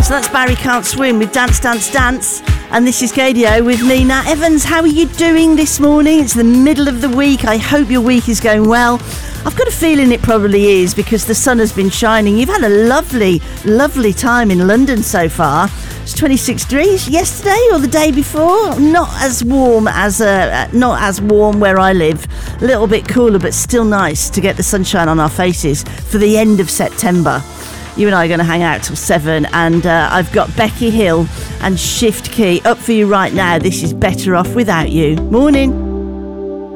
So that's Barry Can't Swim with Dance, Dance, Dance. And this is Gadio with me, Nat Evans. How are you doing this morning? It's the middle of the week. I hope your week is going well. I've got a feeling it probably is because the sun has been shining. You've had a lovely, lovely time in London so far. It's 26 degrees yesterday or the day before. Not as warm where I live. A little bit cooler, but still nice to get the sunshine on our faces for the end of September. You and I are going to hang out till 7, and I've got Becky Hill and Shift Key up for you right now. This is Better Off Without You. Morning.